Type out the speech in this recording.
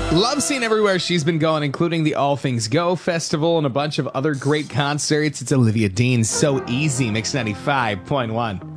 Love seeing everywhere she's been going, including the All Things Go Festival and a bunch of other great concerts. It's Olivia Dean, So Easy, Mix 95.1.